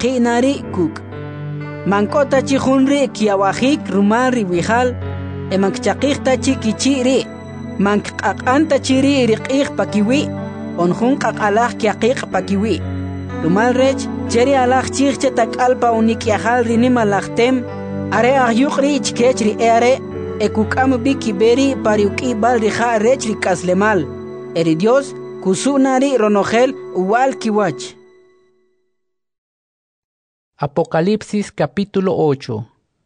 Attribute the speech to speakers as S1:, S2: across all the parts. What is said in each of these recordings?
S1: qinari kuk mankota chi khunri kiawajik rumari wijal emankchaqikta chi kichiri mankqaqanta chiri riqih pakiwi onjun qaqalaj kiaqiq pakiwi rumal rech cheri alaj chiqche takalpa unikiajal rinimalajtem are ahyuqri chkechri are ekukam bikiberi pariuki bal rija rechri kaslemal eri Dios kusunari ronogel uwal kiwach.
S2: Apocalipsis capítulo 8.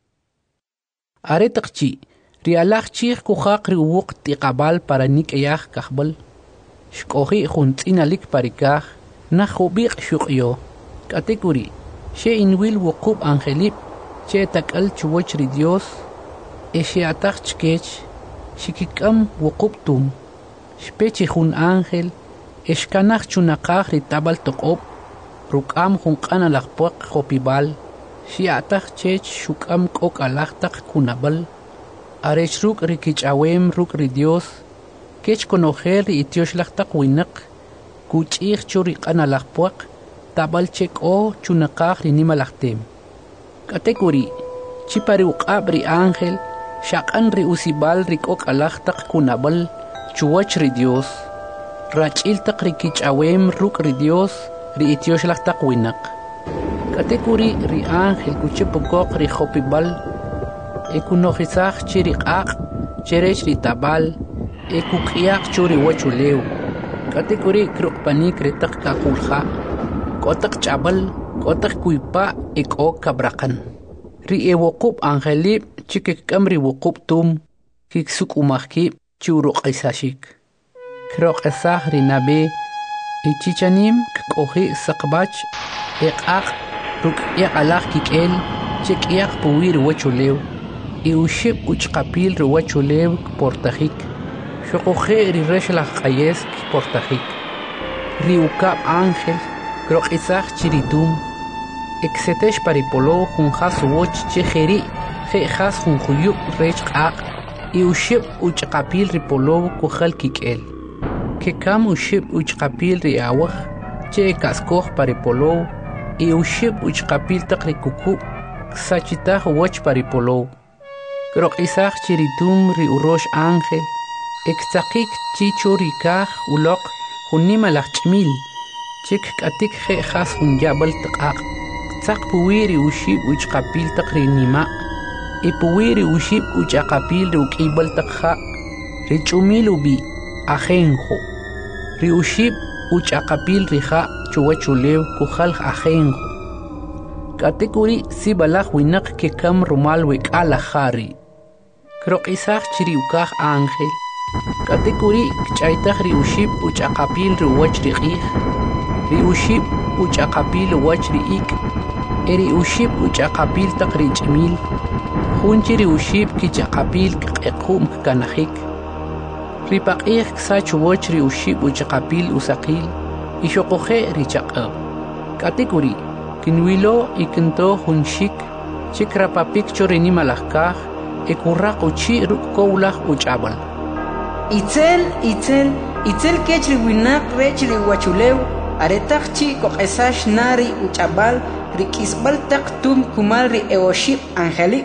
S2: Aretaqchi rialaj chih kujaq riuq tiqabal para nikayaj kahbal shkohi juntinalik parikaj najubiq shuqyo katekuri she inwil wuqub angelip che takal chuwach ri Dios eshe ataj chkech shikikam wuqubtum shpechi jun ángel eshkanaj chunaqaj ritabal toqob rukam junqana laqpuq jopibal shiataj chech shukam kok alajtaq kunabal arech ruk rikichawem ruk ri Dios kech konojer ri itioshlashtaq winaq kuch'ij churi qana laqpuq tabal chek o chunaqaj rinimalajtem katekuri chipari uqab ri ángel shaqan ri usibal ri kok alajtaq kunabal chuwach ri Dios rach'iltaq rikichawem ruk ri Dios ri itioshlashtaq winaq katekuri ri ángel kuchipokoq ri jopibal ekunojisaj chiri q'aq cherech ri tabal ekuk'iyaq churi wachulew katekuri kruqpanik ritaq kaqulja k'otaq ch'abal k'otaq kuypa ek'o kabraqan ri ewuqub angelib chikik'am ri wuqub tum kiksuk'umajkib chiwruq'isashik kroq'esaj ri nabe ichichanim k'oji saqbach eq'aq ruk'yaq alaj kik'el chek'iyaq puwi ri wachulew iushib uchqapil ri wachulew kportajik xoqoje ri reshlaj q'ayes kportajik ri ukab ángel kroq'isaj chiritum eksetesh paripolo jun jas woch chejeri jejas jun juyub rech q'aq iushib uchqapil ri polow kujal kik'el kekam ushib uchqapil ri awaj che kaskoj paripolow iushib uchqapil taq ri kukub sachitaj woch paripolow kroq'isaj chiritum ri urox ángel ektzaqik chicho rikaj uloq junimalaj ch'mil chik k'atik jejas jun yab'al taq'aq tzaq puwi ri ushib uchqapil taq ri nima' ipuwi ri ushib uchaqapil ri uk'ib'al taq ja' ri ch'umil ubi ajenjo ri ushib uchaqapil ri ja' chuwachulew kujal ajenjo katekuri sibalaj winaq kekam rumal wek'alaj jari kroq'isaj chiri ukaj ángel katekuri kch'aytaj ri ushib uchaqapil ri wach ri q'ij ri ushib uchaqapil wach ri ik' eri ushib uchaqapil taq ri ch'imil junchi ri ushib kichaqapil kq'equm kanajik ri paq'ij ksach woch ri ushib uchaqapil usaqil ixoqoje ri chaq'ab katekuri kinwilo ikinto junxik chikrapapik chorinimalaj kaj ekurraq uchi ruk'kowlaj uch'ab'al
S1: itzel kech ri winaq rech ri wachulew aretaq chi koq'esax nari uch'ab'al ri k'isb'al taq tum kumal ri ewoshib angelik.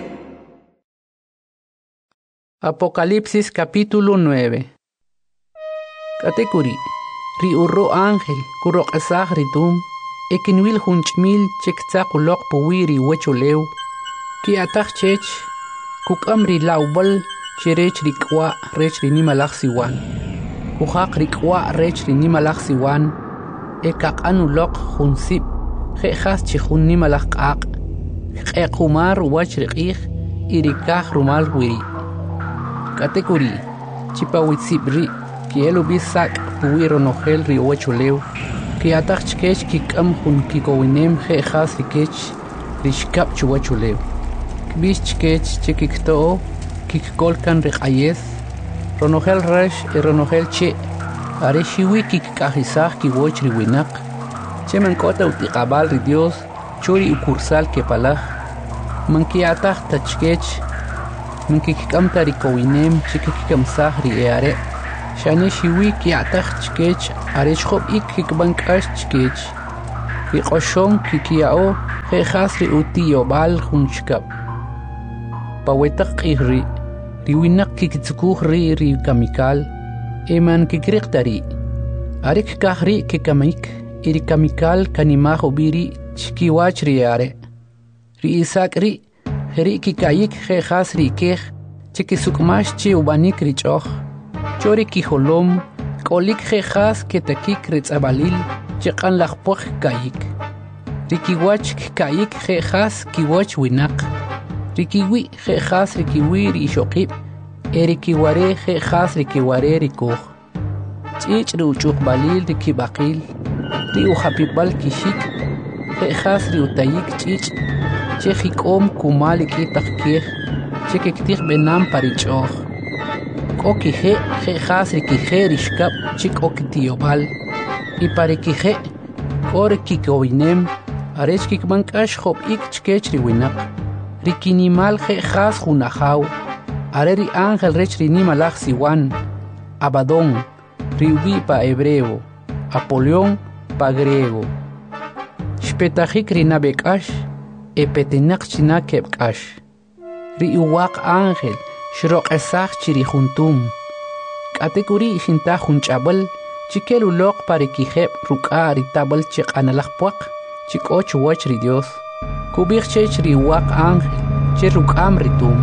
S2: Apocalipsis capítulo 9. Katekuri ri urro ángel kuroq'esaj ri tum ekinwil jun ch'mil chiktzaq uloq puwi ri wachulew ki'ataj chech kuk'am ri lawb'al cherech ri k'wa' rech ri nimalaj siwan kujaq ri k'wa' rech ri nimalaj siwan ekaq'an uloq jun sib' je'jas chi jun nimalaj q'aq kq'equmar wach ri q'ij y ri kaj rumal wiri katekuri chipawitzib ri kiel ubi sak' puwi ronojel ri wachulew ki'ataj chkech kik'am jun kikowinem je'jas ri kech ri xkab' chuwachulew kb'ix chkech chikikto'o kikkolkan ri q'ayes ronojel rex y ronojel che' are xiwi kikk'ajisaj kiwoch ri winaq che mank'ota utiqab'al ri Dios churi ukursal kepalaj manki'ataj ta chkech mankikik'am ta ri kowinem chikikkamsaj ri are xane xiwi ki'ataj chkech are xjob ik kikb'an k'ax chkech kiq'oxon kikiya'o khas ri utiyo bal hunchkap pawetak ri winak kikitsukuh ri kamikal eman kikriqtari arik kahri kikamik iri kamikal kanimaho biri chikiwach ri are ri isak ri kikayik khas ri keh chikisukmash chi ubanik ri choh chori kiholom kolik khas ketakik ritzabalil chiqan laqpoh kayik rikiwach kayik khas kiwach winak rikiwi khas rikiwi ri shoqib erikiware khas rikiware rikoh chich ri uchuq balil rikibaqil ri uhapibal kishik khas ri utayik chich chejikom kumalik itakkeh chekektikh benam parichoh kokije khas rikije rishkab chikokitiyobal iparikije korikikowinem arech kikmankash khop ik chkech ri winak rikinimal khas junajaw are ri ángel rech rinimalaj siwan Abadón riwi pa hebreo Apolión pa griego shpetajik rinabekash epetenak chinakebkash ri uwaq ángel shroqesaj chiri juntum katekuri shinta junchabal chikelu loq parikijeb ruka ritabal chiqanalajpuaq chikoch wach ri Dios kubich chech ri uwaq ángel che rukam ritum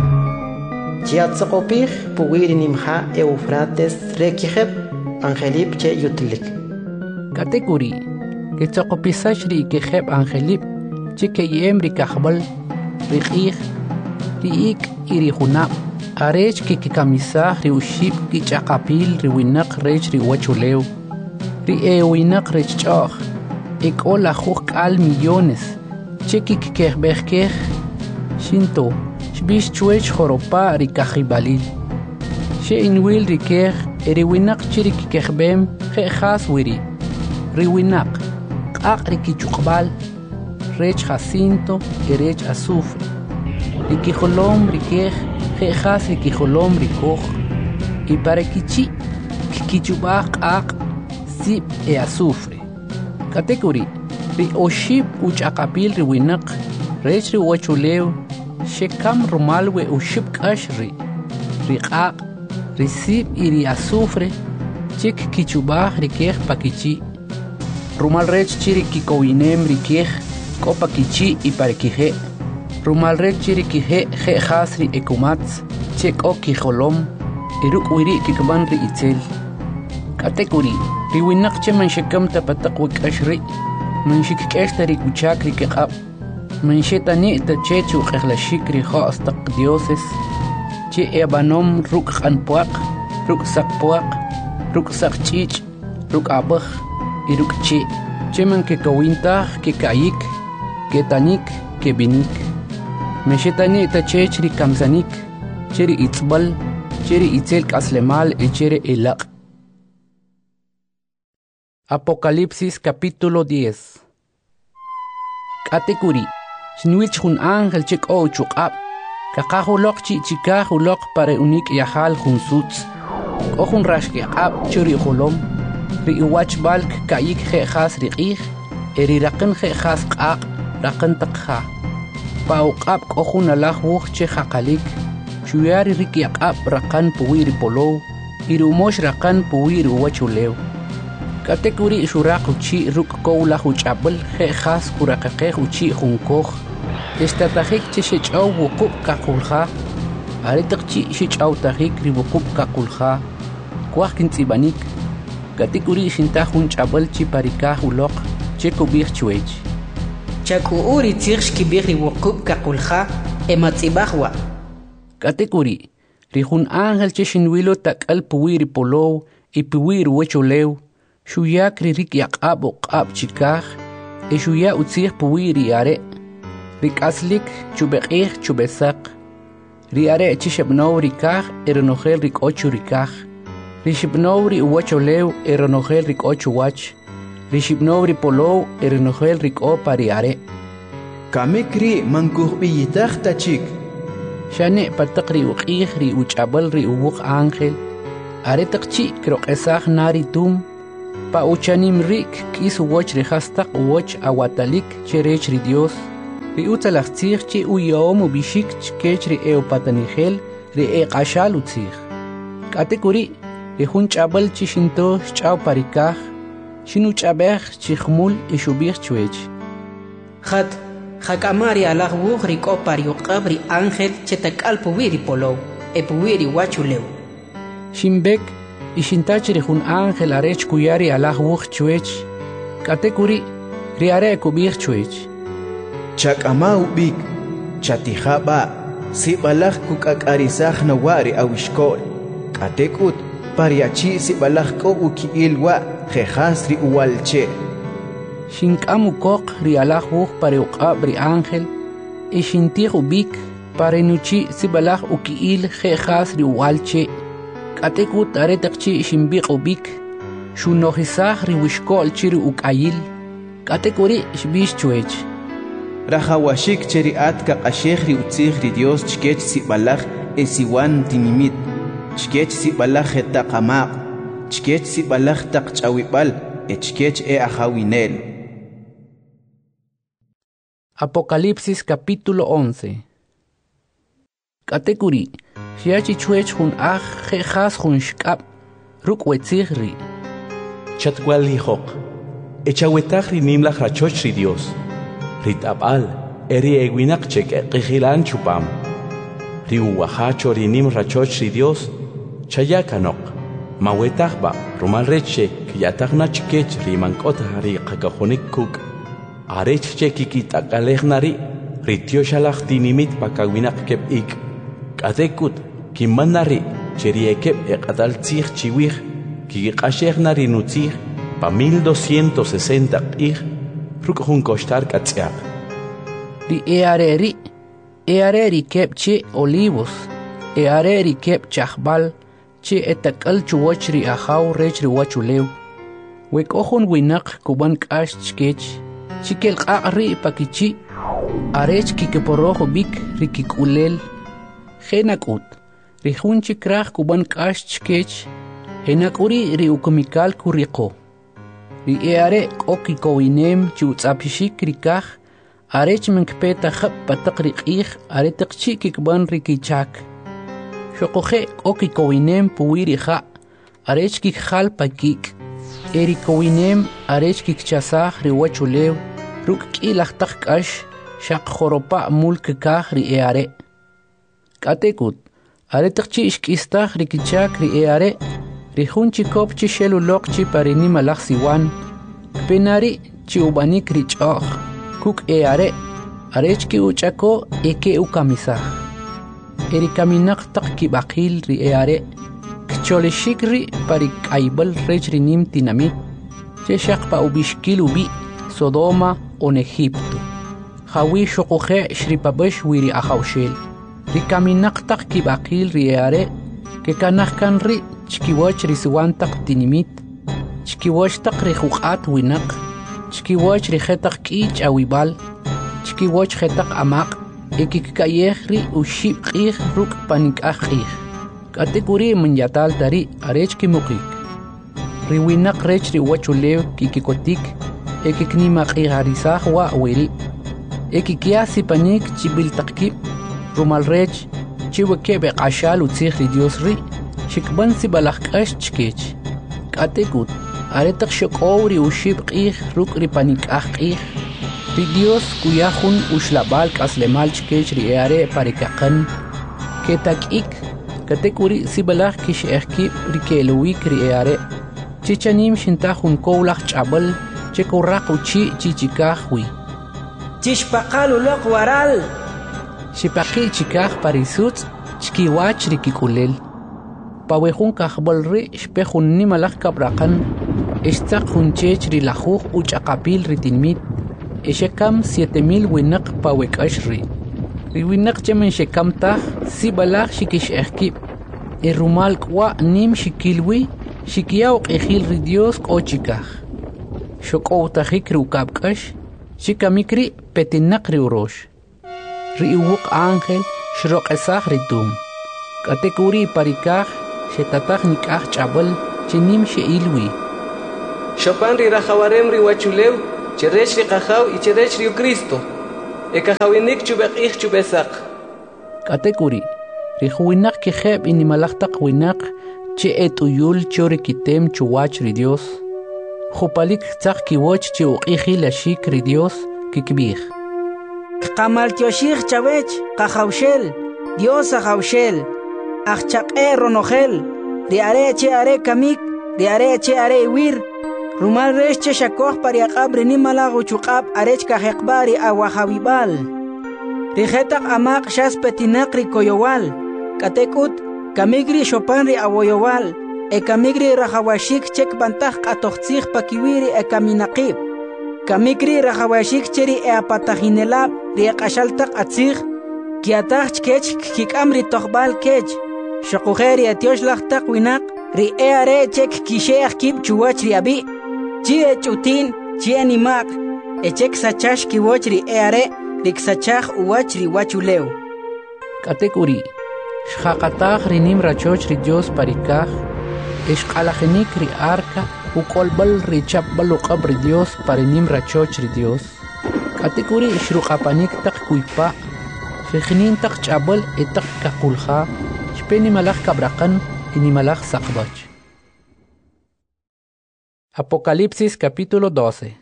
S3: chiatzaqopij puwiri nimja Eufrates rekijeb angelip che yutlik
S2: katekuri ketzoqopisash ri kijeb angelip chikeyem ri kahbal ri qij ri ik iri junab arech kikamisaj ri ushib kichaqapil ri winaq rech ri wachulew ri winaq rech ch'oj ekola juj k'al millones chekikejbejkej shinto shbix chwech joropa ri kajibalil she inwil ri kej ri winaq chiri kikejbem khas wiri ri winaq q'aq ri kichuqbal rech jacinto rech azufre ri kijolom ri kej khas ri kijolom ri koj y para kichi kichubaj q'aq sib azufre katekuri ri oshib uchaqapil ri winaq rech ri wachulew shekam rumal we ushib k'ash ri q'aq ri sib y ri azufre chik kichubaj ri kej pakichi rumal rech chiri kikowinem ri kej ko pakichi y para kije rumal rech chiri kije khas ri ekumatz chek o kijolom iruk wiri kikban ri itzel katekuri ri winaq cheman shekam tapataq wikash ri من شكك اشتري كوشاك ري كقاب من شيطاني تشيتشو قخلا شكري خاص تق ديوسس تشي ابانوم روك خانبواق روك ساقبواق روك ساقتشيش روك ابخ يروك تشي من ككوينتاخ ككايك كتانيك كبينيك من شيطاني تشيتش ري كامزانيك تشيري اتبل تشيري اتسيل كاسلمال تشيري الاق Apocalipsis capítulo 10. Katekuri, shinwich hun ángel chik o chukab, kakahulok chikahulok pare unik yahal hun suts, o hun rashke ab churi holom, ri iwach balk kayik khas riqih, eri raqin khas qaq, raqin taqha. Pauqab o hun alah wuch che khakalik, chuyari rik yaqab raqan puwiri polo, irumosh raqan puwiri wachulew. Katekuri shuraq uchi ruk kowla huchabel khas kuraqaqe uchi junkoj estatajik chishchaw wuqub kakulha aritaqchi shichaw tajik ribuqub kakulha kwaqkin tsibanik katekuri shinta hunchabel chi parika uloq chekubih chwech
S1: chaku uri tirsh kibih ribuqub kakulha ematsibahwa
S2: katekuri rihun ángel chishinwilo takal puwiri polo y puwiri wecholew shuyak ririk yaqab uqab chikaj e shuya utzih puwiri are rik aslik chubeqih chubesaq ri are chishebnow rikaj eronogel rik ochu rikaj rishibnow ri uwacholew eronogel rik ochu wach rishibnow ri polow eronogel rik o pari are
S4: kamikri mankuh biyitaj tachik
S2: shane pataqri uqih ri uchabal ri uwuq ángel are taqchi kroqesaj nari tum pa uchanim rik kis woch ri hastaq woch awatalik cherech ri Dios ri utzalachtzich chi uyom ubishik chkech ri eopatanigel ri eqashal utzich. Katekuri ri jun chabal chi shinto ch'aw parikaj shinu ch'abej chi khmul ishubich chwech.
S1: Khat Jakamari alagwuj ri kopari uqab ri ángel chetakal puwiri polo e puwiri wachuleu.
S2: Shimbek ishintach ri jun ángel arech kuyari alagwuj chwech. Katekuri ri are kubich chwech.
S4: Chak'ama ubik chatijaba sibalaj kuk'ak'arisaj nawari awishkol k'atek'ut pariachi sibalaj k'o uki'ilwa jejas ri uwalche.
S2: Shink'amu koq ri alagwuj pare uqab ri ángel ishintij ubik pare nuchi sibalaj uki'il jejas ri uwalche. K'atek'ut aretaqchi shimbiq ubik shunojisaj ri wishkol chi ri uk'ayil. K'atekuri shbix chwech.
S4: Rajawashik cheri atka q'ashej ri utzij ri Dios chkech sibalaj esiwan tinimit chkech sibalaj etaqamaq chkech sibalaj taq ch'awib'al chkech ajawinel.
S2: Apocalipsis capítulo 11. Katekuri shiachi chwech jun aj jejas jun shk'ab ruk' wetzij ri
S5: chatwal hijoq echawetaj ri nimlaj rachoch ri Dios rit'ab'al eri ewinaq chek qijilan chupam ri uwajacho ri nim rachoch ri Dios chayakanoq mawetajba rumal reche kiyatajna chkech ri mank'ota ri qakajonik kuk arech che kikit'akalejnari ri tioxalaj tinimit pakawinaq keb'ik k'atekut kimanari cheri ekeb eq'atal tzij chiwij kiq'ashejna ri nutzij pa 1260 q'ij ruk' jun koxtar k'atz'yaq.
S2: Ri eareri keb che olivos eareri keb chajbal che etak'al chuwach ri ajaw rech ri wachulew wek'o jun winaq kuban k'ax chkech chikel q'aq ri pakichi arech kikeporoj ubik ri kik'ulel jenak'ut ri jun chikraj kuban k'ax chkech jenak'uri ri ukumikal kuriqo ri eare k'o kikowinem chi utz'apixik ri kaj arech menkpeta jab pataq ri q'ij aretaqchi kikban ri kichak xoqoje k'o kikowinem puwi ri ja' arech kikjal pakik eri kowinem arech kikchasaj ri wachulew ruk' k'ilaj taq k'ax xaq joropa' mul kikaj ri eare. K'atekut aretaqchi ixk'istaj ri kichak ri eare ri jun chikop chi xeluloq chi pare nimalaj siwan kpenari chi ubanik ri ch'oj kuk eare arech ki uch'ako eke ukamisaj eri kaminaq taq kib'aqil ri eare kcholexik ri pari k'aybal rech ri nim tinamit che xaq pa ubixkil ubi Sodoma on Egipto jawi xoqoje xripabex wiri ajawxel ri kaminaq taq kib'aqil ri eare ke kanaj kan ri chkiwach ri siwan taq tinimit chkiwach taq ri juq'at winaq chkiwach ri jetaq k'i ch'awib'al chkiwach jetaq amaq ekik'ayej ri uxib' q'ij ruk' panik'aj q'ij k'atekuri manyatal tari arech kimuqik ri winaq rech ri wachulew kikikotik ekiknimaq'ijarisaj wa wiri ekikyaj sipanik chibiltaqkib rumal rech chiwekeb eq'axal utzij ri Dios ri xikban sibalaj k'ax chkech k'atekut aretaq xok'ow ri uxib' q'ij ruk' ri panik'aj q'ij ri Dios kuyaj jun uxlab'al k'aslemal chkech ri eare parekaqan ketak'ik katekuri sibalaj kix'ej kib' ri ke'lowik ri eare chichanim xintaj jun kowlaj ch'ab'al che kurraq uchi' chichikaj wi
S1: Chishpaqal uloq waral
S2: xipaqi' chikaj parisutz' chkiwach ri kik'ulel pawe jun kajb'al ri xpe jun nimalaj kabraqan ixtzaq jun chech ri lajuj uch'aqapil ri tinmit exekam 7000 winaq pawe k'ax ri winaq chemen xekam taj sibalaj xikix'ej kib' rumal k'wa' nim xikilwi xikyaw q'ijil ri Dios k'o chikaj xok'owtajik ri uk'ab' k'ax xikamik ri petinaq ri urox ri uwuq ángel xroq'esaj ri tum k'atekuri parikaj xetataj nik'aj ch'ab'al chinim xe'ilwi
S6: xopan ri rajawarem ri wachulew cherech ri qajaw y cherech ri Cristo ekahawinik chubek ich chubesak.
S2: Katekuri, rihuinak ki kheb inimalaktak winak che etuyul chori kitem chuwach ri Dios. Khupalik tsak kiwoch che uqiji la shik ri Dios kikbih.
S1: Qamal tioshir chawech qahawshel Dios ahawshel achchaqe ronojel ri are che are kamik ri are che are wir rumal resh che shakoh pariaqab rini malagu chuqab arech kaheqbari awahawibal ri khetaq amaq shas petinaq ri koyowal katekut kamigri shopan ri awoyowal e kamigri rahawashik chek bantaq qatoqtsig pakiwiri e kaminaqib kamigri rahawashik cheri e apatajinelab ri qashaltaq atsig kiataq kech kikamri toqbal kech shaqujeri atiosh laqtaq winaq ri e are chek kisheq kib chuwach ri abi chi e chutin chi animaq e chek sachash kiwoch ri e are ri ksachaj uwach ri wachuleu
S2: katekuri shaqataq ri nim rachoch ri Dios parikaj ishqalajinik ri arca ukolbal ri chapbal uqab ri Dios parinim rachoch ri Dios katekuri ishruqapanik taq kuypa Fijinin tak chabal etak kakulha, shpeni malach kabrakan, ini malach sakbach. Apocalipsis capítulo 12.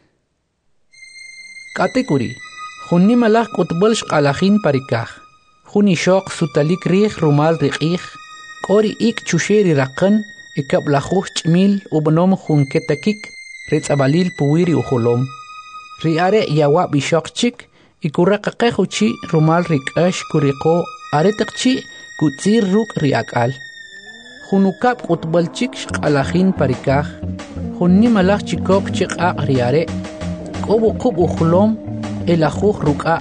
S2: Katekuri, junni malach kutbal shqalachin parikaj, junni shok sutalik rih rumal rikih, kori ik chusheri rakan, ikablachuh chmil ubanom jun ketakik, ritzabalil puwiri uholom. Riare yawa bishok chik, ikuraqaqejuchi rumal rikash kuriqo aretaqchi kutzir ruk riakal junukap qutbalchik shqalajin parikaj junni malaj chikop chiqaq riare qobu qub ukhulom elajuj ruka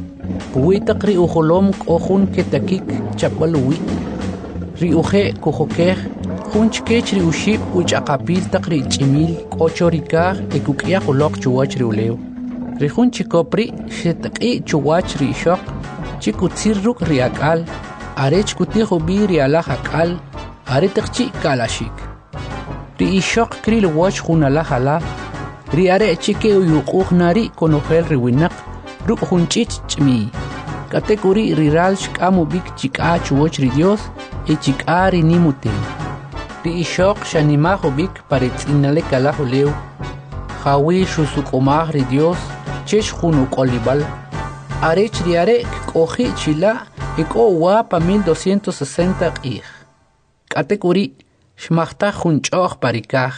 S2: puitaq ri ukhulom qojun ketakik chapalwi ri uje kujokej jun chkech ri ushib uchaqapil taq ri chimil qochorikaj ekukya qoloq chuwach ri ulew Rijun chikopri shetaqi chuwach ri shok chikutzir ruk riakal arech kutijo bi rialaj akal aretaqchi kalashik ri ishok kril wach junalaj ala ri are chike uyuquj nari konojel ri winaq ruk junchich chmi katekuri ri ral shkamu bik chika chuwach ri Dios e chika ri nimutem ri ishok shanimajo bik paretzinale kalajo leu jawi shusukomaj ri Dios chesh junu kolibal arech riare koji chila eko wapa 1260 qih katekuri shmachta junchoj parikaj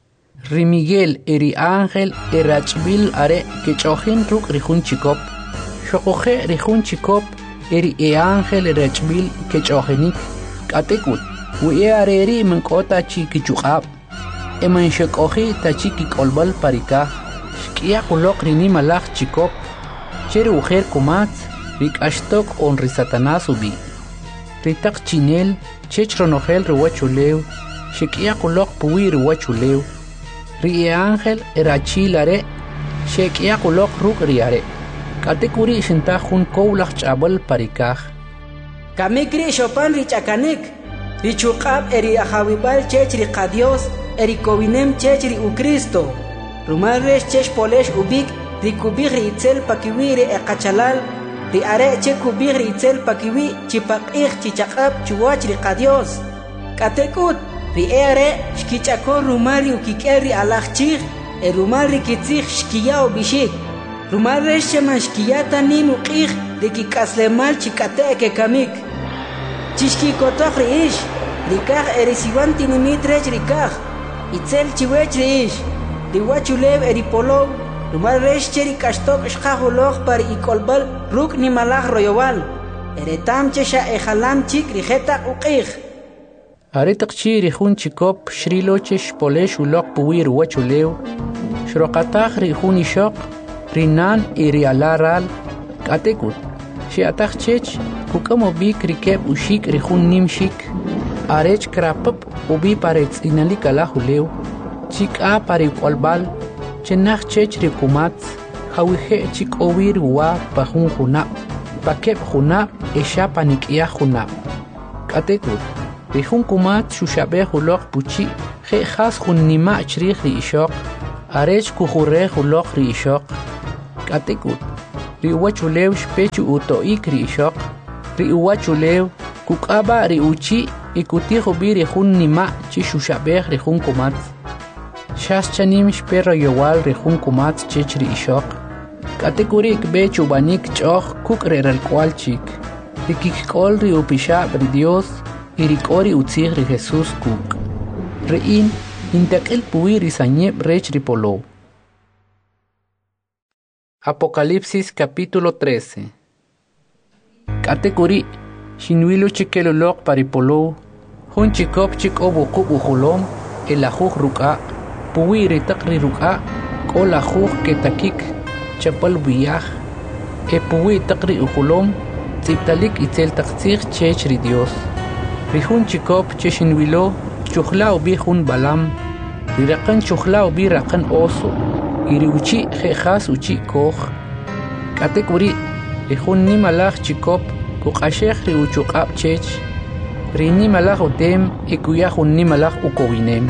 S2: ri Miguel eri ángel erachbil are kechojin ruk ri jun chikop shokoje ri jun chikop eri e ángel erachbil kechojenik katekut wi are ri menkota chi kichuqab eman shokoji tachi kikolbal parikaj Shkia kulok rini malach chikop, chere ujer kumatz, rik ashtok on ri satanás ubi. Ritak chinel, chech ronojel riwachuleu, shkia kulok puwi riwachuleu. Ri e ángel erachilare, shkia kulok ruk riare. Katekuri shintajun koulach chabal parikaj.
S1: Kamikri shopan richakanik, richuqab eri ahawibal chech ri qadios, eri kowinem chech ri uCristo. Rumal resh chesh polesh ubik ri kubig ri itzel pakiwi ri eqachalal ri are che kubig ri itzel pakiwi chipaqih chichaqab chuwach ri qadios katekut ri are shkichakor rumal ri ukiker ri alachchig e rumal ri kitzig shkiya bishik rumal resh cheman shkiyata nin uqih ri kikaslemal chikate ke kamik chishki kotoq ri ish ri kaj erisiwan tinimit rech ri kaj itzel chiwech ri ish Diwachulev eripolov, rumal resh cheri kashtok shkahulog par ikolbal ruk ni malach royowal. Eretam chesha ejalam chik rijeta uqih.
S2: Aretaqchi rijun chikop shrilochesh polesh ulok puwir wachulev. Shroqataq rijun ishok, rinan irialaral, katekut. Shiataq chech, kukamo bik rikeb ushik rijun nimshik. Arech krapap ubi paretz inalik alahulev. Chika pari kolbal, chenach chech rikumatz, hawije chik owir wa pahun junap, pakep junap, esha panikia junap. Katekut, rihun kumat shushabe hulok puchi, he has hun nima chrih ri ishok, arech kuhure hulok ri ishok. Katekut, ri uwachulew shpechu utoik ri ishok ri uwachulew kukaba ri uchi ikutijo bi ri jun nima chi shushabej ri jun kumatz shas chanim shperro yowal ri jun kumatz chech ri ishok katekuri kbe chubanik choj kuk re ralkwal chik ri kikol ri upishab ri Dios y ri kori utzig ri Jesús kuk ri in intakil puwi ri sanyeb rech ri polo. Apocalipsis capítulo 13. Katekuri shinwilu chikelolok paripolo hun chikop chikobu kubujulom el ajuj ruka puwi ri takri ruka kol ajuj ketakik chapal biyaj e puwi takri ujulom tziptalik itzel taktzig chech ri Dios ri hun chikop cheshinwilo chujlao bi hun balam ri raqan chujlao bi raqan oso iri uchi jejas uchi koj katekuri ri jun nimalaj chikop kuqashej ri uchuqab chech ri nimalaj utem ikuya jun nimalaj ukowinem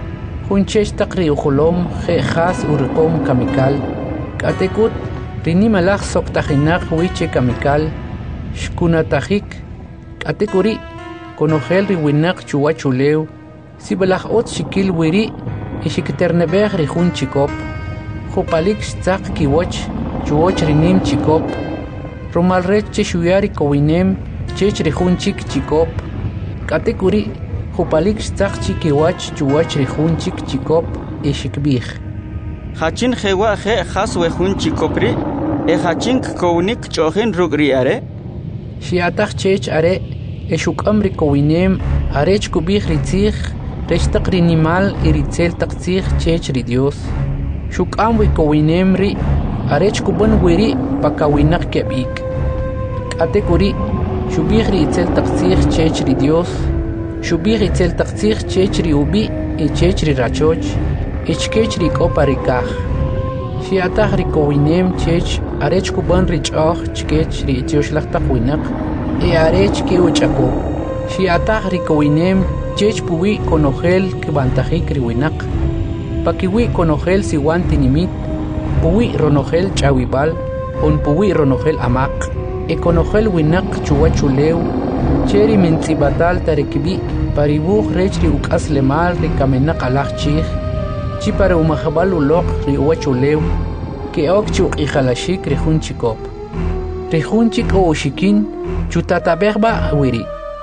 S2: jun chech taqri ujolom jejas uriqom kamikal katekut ri nimalaj soktajinaq wiche kamikal shkunatajik katekuri konojel ri winaq chuwachulew sibalaj ot shikil wiri ishikiternebej ri jun chikop Jupalik stzak kiwoch, chuwoch rinim chikop, romal rech cheshuyari kowinem, chech rihun chik chikop, katekuri, jupalik stzak chikiwach, chuwoch rihun chik chikop, ishikbij.
S7: Hachin jewa je has wehun chikopri, hachin kownik chohin rugri are?
S2: Shiatach chech are, eshukam kowinem, arech kubij ritzig, rechtak rinimal iritzel takzig chech ridios. Shukam wikowinem ri arech kuban wiri pakawinak kebik katekuri shubih ri itzel taqtzig chech ri Dios shubih itzel taqtzig chech ri ubi e chech ri rachoch ichkech ri koparikaj shiatah ri kowinem chech arech kuban ri ch'oj chkech ri ityoshlag taqwinak e arech ki uchako shiatah ri kowinem chech puwi konojel kibantajik ri winak Pakiwi konojel siwan tinimit, puwi ronojel chawibal, on puwi ronojel amak, e konojel winak chuwachulew, cheri mentzibatal tarekibi, paribuj rech ri ukas lemal ri kamenak alaj chij, chi para umajabal ulok ri uwachulew, ke ok chuk ijalashik ri jun chikop. Ri jun chik o ushikin, chutatabegba wiri.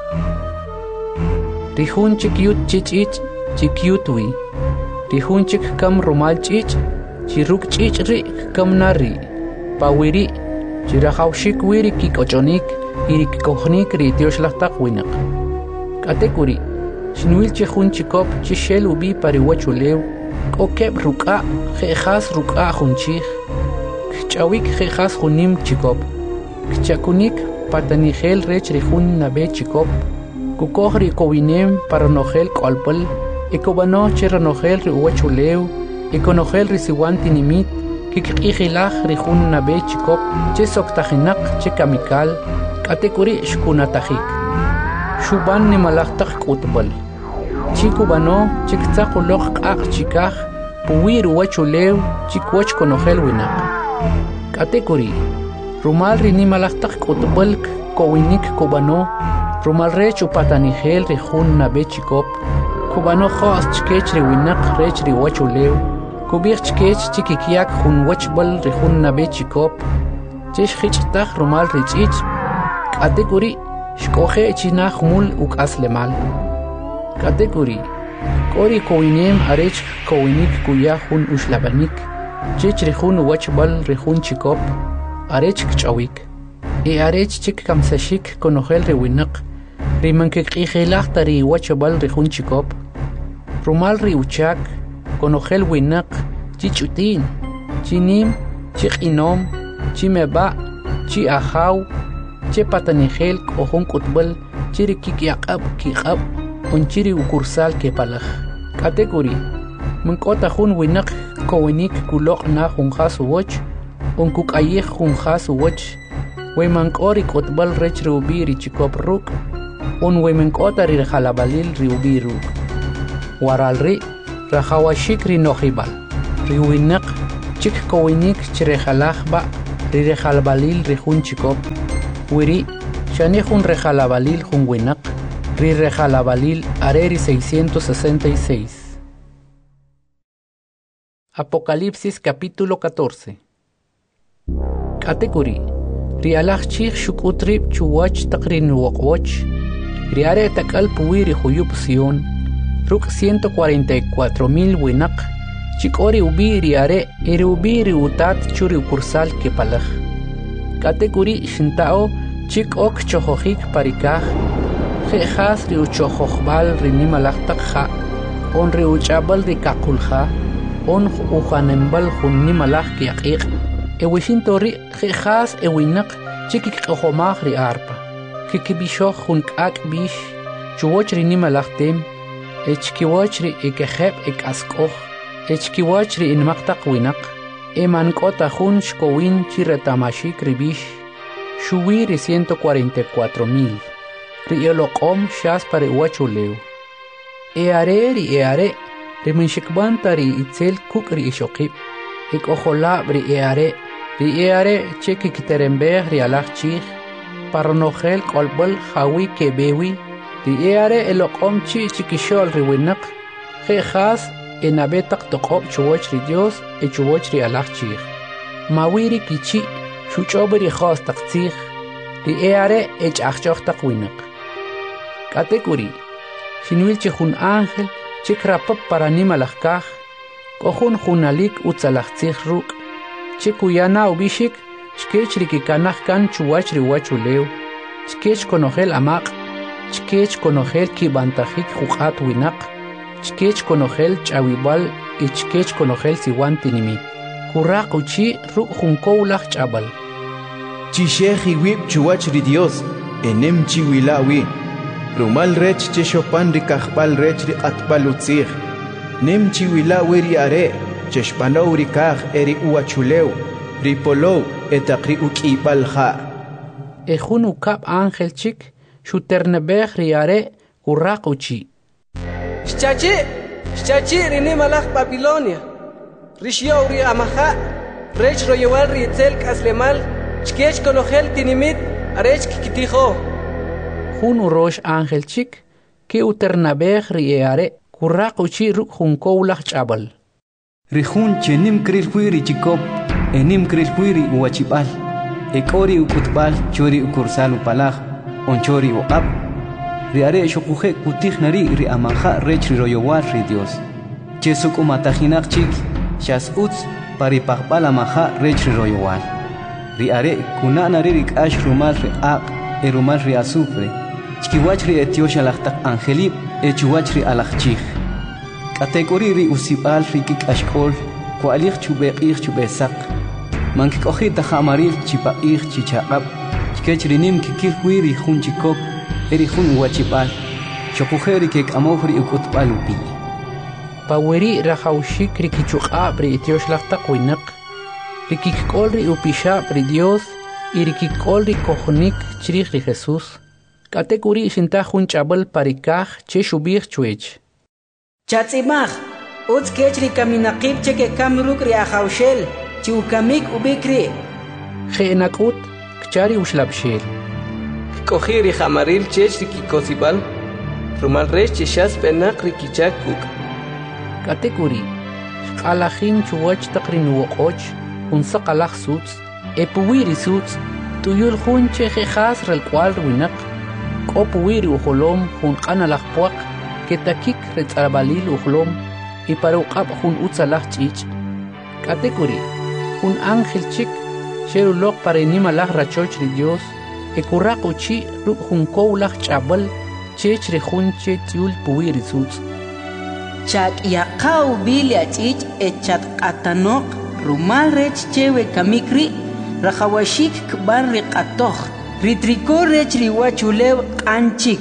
S2: Ri jun chikyut chichich, chikyutwi. Rihunchik kam rumal chich, chiruk chich ri kam nari, pawiri, chirahawshik wiri kikochonik, iri kikochnik ri tioshlastak winak. Katekuri, shinwil chihunchikop chishel ubi pariwachulew, kokeb ruka, jejas ruka junchich, kchawik jejas junim chikop, kchakunik patanigel rech rihun nabe chikop, kukohri kowinem paranogel kolpel, Ekobano cheranojel ri uwachulew, ekonojel ri siwan tinimit, kikijilaj ri jun nabe chikop, che soktajinak che kamikal, katekuri shkunatajik. Shuban nimalajtak kutbal. Chikubano chiktzaquloj q'aq chikaj, puwi ri uwachulew, chikwoch konojel winak. Katekuri, rumal ri nimalajtak kutbal kowinik kubano, rumal rech upatanijel ri jun nabe chikop, Kubano khos chkech ri winak rech ri wachulew kubich chkech chikikiak jun wachbal ri jun nabe chikop chesh khichtaj rumal ri chich katekuri shkoje chinaj mul ukas lemal katekuri kori kowinem arech kowinik kuya jun ushlabanik chech ri jun wachbal ri jun chikop arech kchawik e arech chik kamsashik konojel ri winak ri mankikijilaj tari wachbal ri jun chikop Rumal ri uchak, konojel winak, chichutin, chinim, chiqinom, chimeba, chi ajaw, che patanigel kohon kutbal, chiri kikiaqab kiqab, on chiri ukursal kepalaj. Katekuri, munkota jun winak kowinik kulok na junjas woch, on kukayej junjas woch, wemankori kutbal rech riubi ri chikop ruk, on wemankota ri jalabalil riubi ruk. Waralri, rahawashik ri nojibal, riwinak, chik kowinik chirejalajba, ri rejalabalil ri jun chikop, wiri shani jun rejalabalil jun winak, ri rejalabalil areri 666. Apocalipsis capítulo 14. Katekuri rialach chich shukutrib chuwach takrin wokwoch, riare takal puwiri huyub Sion, ruk 144,000 winak, chikori ubi riare eri ubi riutat churi ukursal kepalach. Katekuri shintao chik ok chojohik parikaj, jejas riuchojohbal rinimalach takja, on riuchabal rikakulja, on ujanembal junnimalach kiaqiq, ewishintori jejas ewinak chikik ohomaj ri arpa, kikibishoh jun kak bish, chuwoch rinimalach tem, echkiwoch ri ekejeb ekaskoj, echkiwoch ri inmaqtaq winak, emankota jun shkowin chiretamashik ribish, shuwi ri 144,000, ri eloqom shas pare wachuleu. Eare ri minshikbanta ri itzel kuk ri ishokib, ekojolab ri eare cheki kiterembej ri alach chich, parnojel kolbol jawi kebewi, ri eare eloqom chi chikishol ri winak, jejas enabetak toqob chuwoch ri Dios e chuwoch ri alach chich. Mawiri kichi shuchob ri khos tak chich, ri eare ech achchoch tak winak. Katekuri shinwil chi jun ángel chikrapap para nimalajkaj, kohun junalik utzalaj tzij ruk, chikuyana ubishik, chkech rikikanaj kan chuwach riwachuleu, chkech konojel amaq, chkech konojel kibantajik juqat winak, chkech konojel chawibal y chkech konojel siwan tinimit. Kuraq uchi ruk junkowlaj chabal.
S4: Chishej iwib chuwach ri Dios, enem chiwilawi. Rumal rech che shopan ri kajbal rech ri qatbal utzij. Nem chiwilawi ri are, che shpanow ri kaj eri uachuleu, ri polow etaq ri uk'ibal ja.
S2: Ejun ukab ángel chik, shuternebej ri are kuraq uchi.
S6: Shchachi rinimalaj Babilonia, rishyow ri amaja, rech royewal ri itzel kaslemal, chkech konojel tinimit, arech kikitijo.
S2: Jun urosh ángel chik, que uternabej ri eare, kuraq uchi ruk junkowlaj chabal.
S8: Rijun chenim kril huiri chikop, enim kril huiri uachibal, ekori ukutbal chori ukursal upalaj, onchori uqab. Riare shokuje kutij nari ri amaja rech ri royowal ri Dios. Chesuk umatajinak chik, shas utz paripaqbal amaja rech ri royowal. Riare kunanari rik ash rumal ri aq, erumal ri azufre. Chkiwach ri etiosha lachtak angelib, echuwach ri alachchich. Kategori ri usibal ri kik ashkol, kualich chubeqich chubesak. Mankikohi tajamaril chipaich chichaqab, chkech rinim kikil huiri jun chikop, eri jun uachibal, chokujeri kek amofri ukutbal upi.
S2: Paweri rajaushik ri kichuqab ri etiosh lachtak winak, ri kikol ri upishab ri Dios, y ri kikol ri kojonik chrich ri Jesús. Katekuri shinta jun chabal parikaj che shubich chuech.
S1: Chatzimaj, utz kech ri kaminaqib cheke kamruk ri ajaushel, chi ukamik ubikri.
S2: Jeenakut, kchari ushlabshel.
S6: Kohi ri jamaril chech ri kikosibal, rumal rech cheshas penak ri kichak kuk.
S2: Katekuri, shqalajin chuwach takrin woqoch, un saqalaj suts, epuwiri suts, tuyul jun che jejas rel cual winak, kopuwiri ujolom jun qanalaj puaq, ketakik retzarabalil ujolom, y para uqab jun utzalaj chich. Katekuri, jun ángel chik, sherulok para inimalaj rachoch ri Dios, ekuraq uchi ruk jun kowlaj chabal, chech ri jun che tiul puwiri suts.
S1: Chak yaqaw bilia chich echat qatanok, rumal rech chewe kamikri, rajawashik kban riqatoj, ritrikor rech riwachulew qanchik.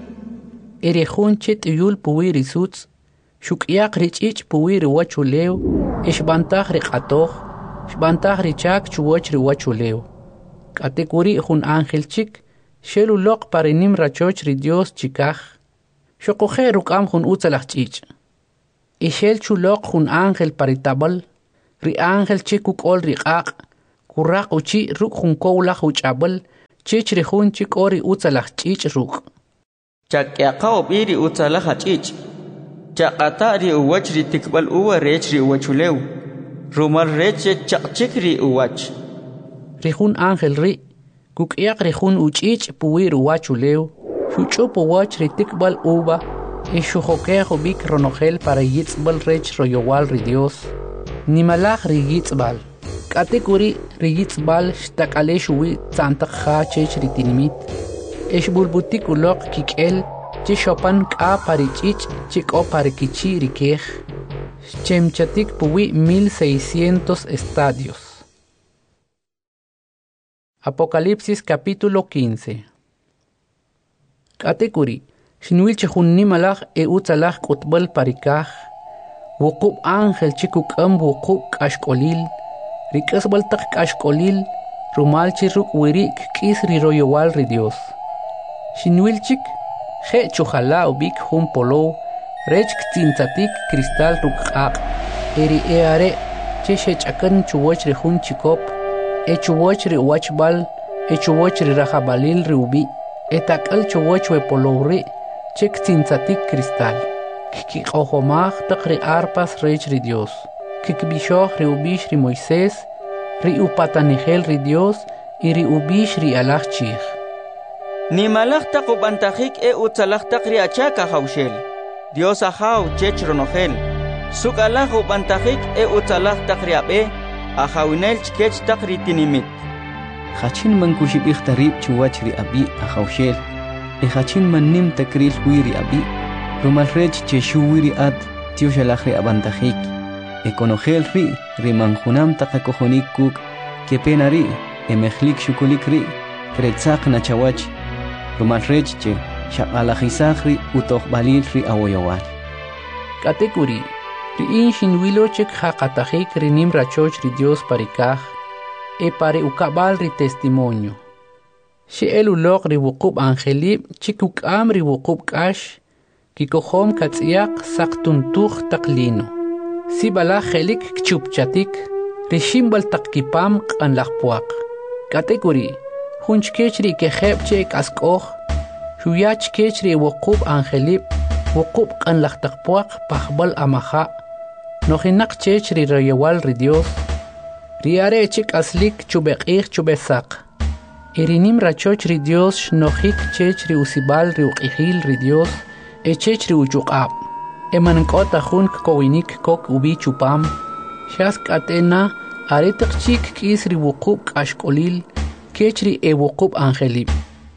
S2: Erejun chet yul puwiri suts, shukyak richich puwiri wachulew, ishbantaj riqatoj, shbantaj richak chuwach riwachulew. Katekuri jun ángel chik, shelu loq parinim rachoch ri Dios chikaj, shokoje rukam jun utzalaj chich. Ishel chuloq jun ángel paritabal, ri ángel chik ukol riqaq, Kuraq uchi ruk junkowlaq uchabel chich rihun chik ori utzalaq chich ruk.
S7: Chakyaqa obiri utzalaq chich. Chaqata ri uwach ri tikbal uwa rech ri uwachulew. Rumal reche chaqchik ri uwach.
S2: Rihun ángel ri kuk'yaq rihun uchich puwir uwachulew. Shuchup uwach ri tikbal uwa Ishujokejo bik ronogel para yitzbal rech royowal ri Dios. Nimalaj ri yitzbal. Katekuri ri yitzbal shtakale shuwi tzantak ha chech ri tinimit. Eshbulbutik ulok kikel chishopan ka pari chich chiko pari kichi ri kej. Chemchatik puwi 1600 estadios. Apocalipsis capítulo 15. Katekuri Shinwil chihun nimalaj utzalaj kutbal parikaj. Wukub ángel chikuk wukub kashkolil. Rikasbal tak kashkolil. Rumal chiruk wirik kis ri royowal ri Dios. Shinwil chik je chujala ubik hun polo. Rech ktintzatik cristal rukaq. Eri eare che chakan chuwach ri hun chikop. Chuwach ri wachbal. Chuwach ri rajabalil ri ubi. Etakal chuwach we polo ri. Chek tintzatik cristal. Kikojomaj tak ri arpas rech ri Dios. Kikbishoj ri ubish ri Moisés. Ri upatanigel ri Dios. Y ri ubish ri alaj chij.
S7: Nimalaj tak upantajik utzalaj tak ri achaka haushel. Dios ahaw chech ronogel. Suk alaj upantajik utzalaj tak ri abe. Ahawinel chkech tak ri tinimit.
S8: Hachin man kushibik tarib chuwach ri abi ahawshel. Hachin man nim takril wiri abi. Rumal rech che shuwiri ad tioshalaj ri abantajik. Ekonogel ri manjunam takakojonik kuk. Kepena ri emejlik shukulik ri. Kretzak na chawach. Rumal rech che shakalajizaj ri utojbalil ri awoyowal.
S2: Katekuri ri inshin wilochek hakatajik ri nim rachoch ri Dios parikaj. Pare ukabal ri testimonio. She'el ulok ri wukub angelib chikuk am ri wukub kash kikohom katsiyak saktuntuj taklino. Sibala helik kchupchatik ri shimbal takkipam qanlaqpuaq. Katekuri hunchkech ri kejeb che kaskoj shuyach kech ri wukub angelib wukub qanlaqtaqpuaq pajbal amaja nojinak chech ri royewal ri Dios riare chik aslik chubeqij chubesak. Irinim rachoch ri Dios nojik chech ri usibal ri uqihil ri Dios chech ri uchuqab. Emankota jun kowinik kok ubi chupam. Shas katena aretak chik kis ri wukub kashkolil kech ri wukub angelib.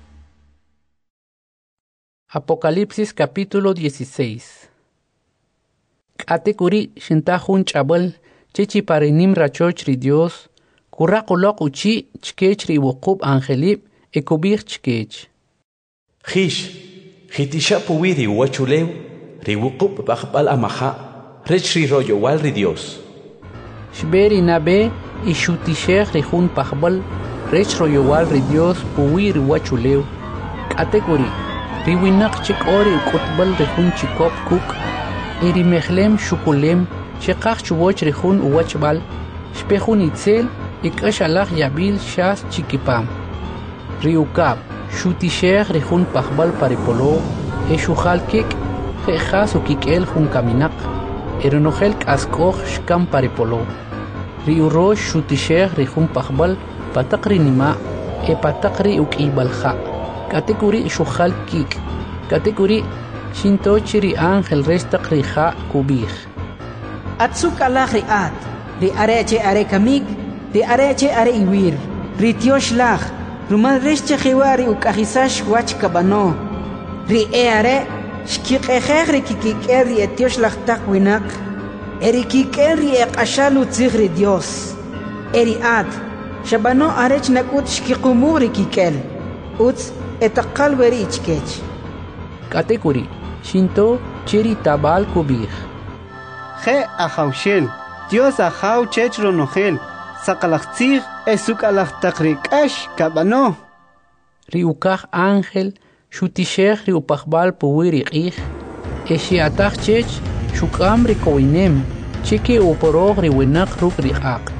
S2: Apocalipsis capítulo 16. Katekuri shintajun chabal chechi parinim rachoch ri Dios. Kuraqulok uchi chkech ri wukub angelib ekubir chkech.
S5: Hish, hitisha puwiri uwachulew, ri wukub bajbal amaja, rech ri royowal ri Dios.
S2: Shberi nabe ishutishech ri jun pajbal, rech royowal ri Dios puwiri uwachulew. Katekuri, ri winak chik ori ukutbal ri jun chikop kuk, iri mechlem shukulem, shekach chuwoch ri jun uwachbal, shpejun itzel, ikashalach yabil shas chikipam. Riukab, shutishech rihun pajbal paripolo, eshujalkik, jejas ukikel jun kaminak, eronogel kaskoj shkam paripolo. Riurosh shutishech rihun pajbal, patakri nima, patakri ukibalja. Katekuri shujalkik, katekuri shintochiri ángel restak rija kubij.
S1: Atsukalach riat, ri areche arekamik, ri areche are iwir, ri tioshlach, rumal reche jiwari ukajisash wach kabano, ri are, shkiqejer ri kikiker ri tioshlach takwinak, eri kiker ri ekashalu tzigri Dios, eri ad, shabano arech nakut shkiqumu ri kikel, utz etakal weri ichkech.
S2: Katekuri, shinto chiri tabal kubij.
S9: Je ahaushel, Dios ahau chech ronogel, sakalachtzig esukalachtakrikash kabano.
S2: Riukaj ángel, shutishech riupajbal puwiri qij, eshiatach chech, shukam rikowinem, chiki uporog riwinak ruk riqaq.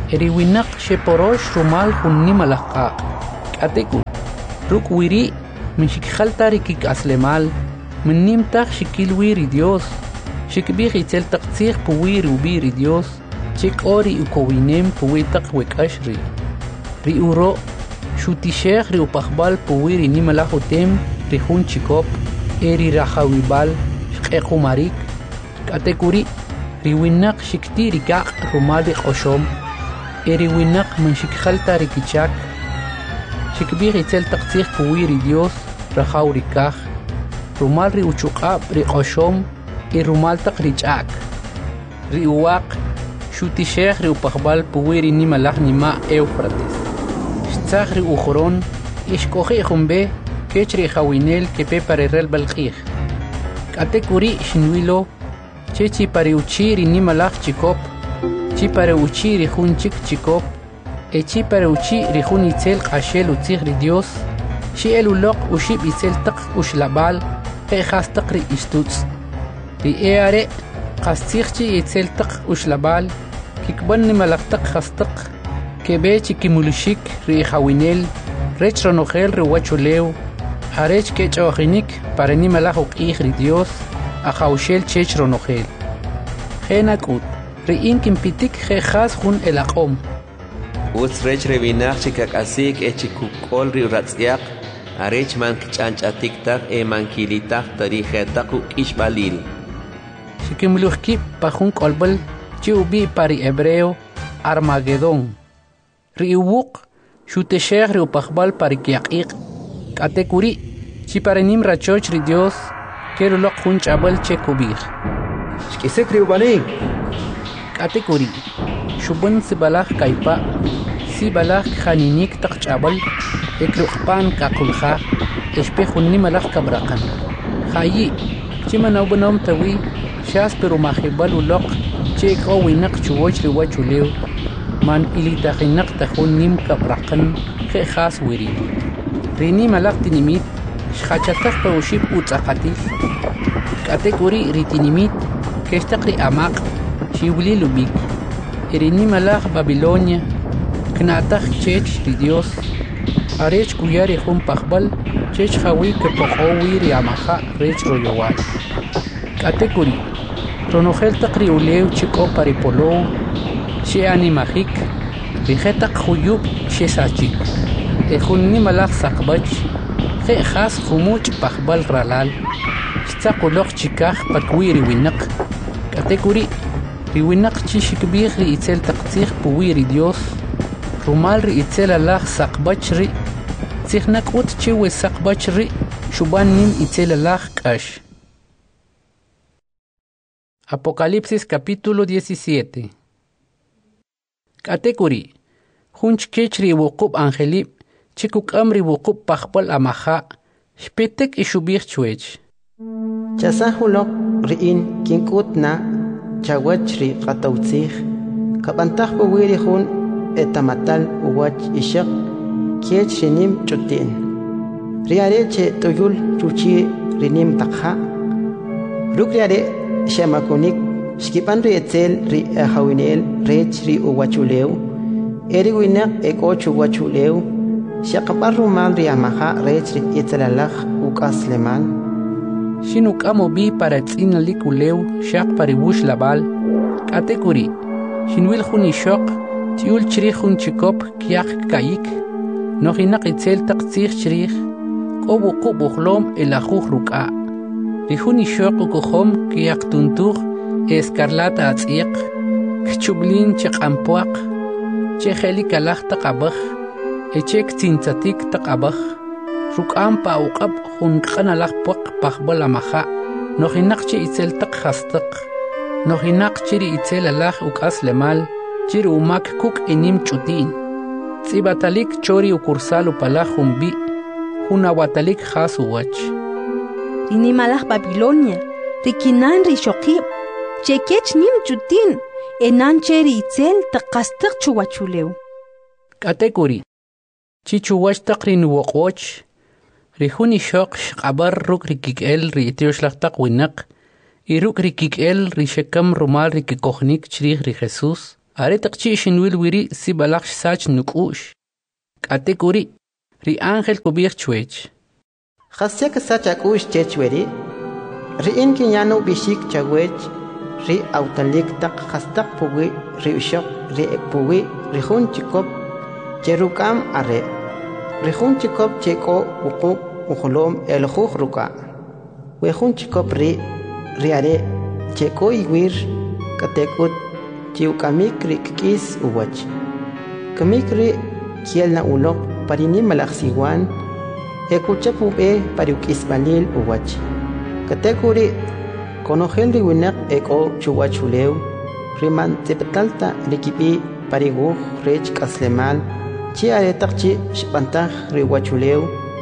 S2: eri winak sheporosh rumal hun nimalaqaq k'ateku ruk wiri min shikjaltari kik aslemal min nimtaj shikilwiri Dios shikbih itzel taqtzig puwiri ubiri Dios chik ori ukowinem puwitaq wekashri ri uro shutishekh ri upaqbal puwiri nimalahutem ri hun chikop eri rahawibal shqequmarik k'atekuri ri winak shiktiri kaq rumali qoshom eri winak min shikjaltari kichak shikbih itzel taqtzig puwiri Dios rahawri kaj rumal ri uchuqab ri qoshom i rumal taq ri ch'ak ri uwaq shutishekh ri upaqbal puwiri nimalaj nima Éufrates shtzaj ri ujoron ishkoji jumbe kech ri jawinel kepe pare rel balqij k'atekuri shinwilo chechi pare uchi ri nimalaj chikop chi pare uchi ri jun chik chikop e chi pare uchi ri jun itzel q'axel utzij ri Dios shi el uloq uxib itzel taq uxlabal qe'jas taq ri istutz ri are qastzij chi itzel taq uxlabal kikban nimalaj taq jastaq kebe chikimuluxik ri jawinel rech ronojel ri wachulew arech kech'ojinik para nimalaj uq'ij ri Dios ajawxel chech ronojel jena k'ut ri inkinpitik jejas jun el aq'om
S10: utz rech ri winaq chikak'asik e chikuk'ol ri ratz'yaq arech man kich'anch'atiktaj e man kilitaj tari jetaq uk'ixb'alil
S2: xikimlujkib pa jun k'olb'al chi ubi pari hebreo Armagedón ri uwuq xutexej ri upaqb'al pari kyaq'iq k'atekuri chi parenim rachoch ri Dios keruloq jun ch'ab'al che kubij
S3: xk'isik ri ub'anik
S2: k'atekuri xub'un sibalaj kaypa sibalaj janinik taq ch'ab'al ekruqpan kaqulja expe jun nimalaj kabraqan jayi chi manawb'anom tawi xas pero majib'al uloq che k'o winaq chuwoch ri wachulew man ilitajinaq tajun nim kabraqan jejas wiri ri nimalaj tinimit xjachataj pa uxib utz'aqatij k'atekuri ri tinimit kextaq ri amaq xiwli lubik ri nimalaj Babilonia kna'taj chech ri Dios arech kuyar ri jun paqb'al chech jawi kepoq'owi ri amaja rech royowal k'atekuri ronojel taq ri ulew chik'o pari polow xe'animajik ri jetaq juyub xesachik e jun nimalaj saqb'ach je'jas jumuch' paqb'al ralal xtzaq uloq chikaj pakwi ri winaq k'atekuri ri winaq chi xikb'ij ri itzel taqtzij puwi ri Dios rumal ri itzel alaj saqb'ach ri tzijna k'ut chi we saqb'ach ri xub'an nim itzel alaj k'ax Apocalipsis capítulo 17 k'atekuri jun chkech ri wuqub angelib chikuk'am ri wuqub paqb'al amaja xpitek ixub'ij chwech
S3: chasaj uloq ri'in kink'ut na chawach ri q'atawtzij kab'antaj puwi ri jun etamatal uwach ixaq kech ri nim ch'uti'n ri are' che t'uyul ruchi ri nim taqja ruk' ri are' xemakunik xkib'an ri etzel ri ajawinel rech ri uwachulew eri winaq ek'o chuwachulew xaqb'al rumal ri amaja rech ri itzelalaj uk'aslemal
S2: xinuk'am ubi para tz'inalik ulew xaq pari wux labal k'atekuri xinwil jun ixoq t'iul chrij jun chikop kyaq kayik nojinaq itzel taq tzij chrij k'o wuqub ujlom elajuj ruk'a ri jun ixoq ukujom kyaq tuntuj escarlata atz'iq kchub'lin che q'anpuaq che jelik alaj taq ab'aj eche ktzintzatik taq ab'aj ruk'am pa uq'ab jun q'an alaj puaq paqb'al amaja nojinaq che itzel taq jastaq nojinaq chi ri itzel alaj uk'aslemal chi ri umak kuk' enim ch'uti'n tz'ibatalik chori ukursal upalaj jun bi' jun awatalik jas uwach
S11: ri nimalaj Babilonia ri kinan ri xoqib che kech nim ch'uti'n enan che ri itzel taq qastaq chuwachulew
S2: k'atekuri chi chuwach taq ri nuwoq'woch ri jun ixoq xq'abar ruk' ri kik'el ri ityoxlaj winaq y ruk' ri kik'el ri xekam rumal ri kikojnik chrij ri Jesús are taqchi shinwil wiri si balakh sach nukush kate kuri ri ángel kubir chwech
S3: khasya ka sach akush chechweri ri in kinyano bishik chawech ri autalik tak khastak puwi ri ushok ri puwi ri hun chikop cherukam are ri hun chikop cheko uquk ukhulom el khukh ruka we hun chikop ri are cheko iwir katekut chiu kamik ri kis uwach kamik ri kiel na ulok parini malaksiwan ekuchapu e pariukis balil uwach katekuri konogel ri winak eko chuwachuleu riman tepetalta rikipi parigu rech kaslemal chi aretakchi shpantah ri wachuleu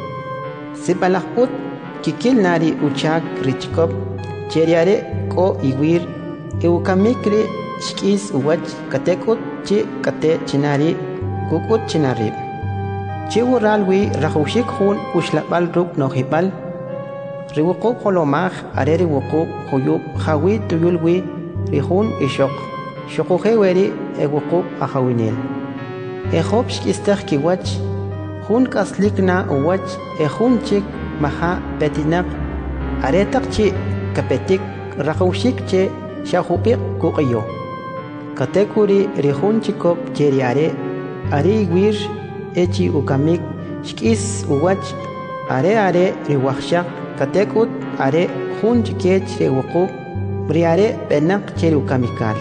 S3: sipalakput kikil nari uchak richkop cheriare ko iwir eukamikri shkis uwach katekut chi kate chinari kukut chinarib chi uralwi rahushik hun ushlabal ruk nohibal riwuquk holomaj are riwuquk huyub hawi tuyulwi rihun ishok shokujeweri ewuquk ahawinel ejob shkistah kiwach hun kaslikna uwach ejun chik maha petinak aretak chi kapetik rahushik che shahupik kuqiyo katekuri rihun chikop cheriare ari wir echi ukamik shkis uwach are riwakshak katekut are hun chikech rewuquk briare benak cheru kamikal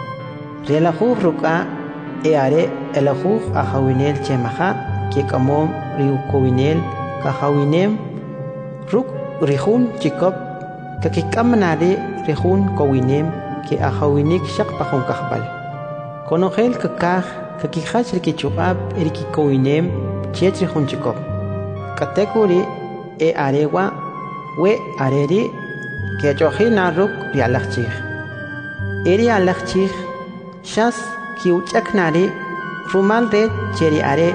S3: relahu ruka are elahu ahawinel chemaha ke kamom riukowinel kahawinem ruk rihun chikop kakikamnade rihun kowinem ke ahawinik shak pahon kahbal konogel kakah kakihach rikichubab erikikowinem chet rihun chikop katekuri arewa we areri ke johina ruk rialachich eri alachich shas kiuchaknari rumal re cheri are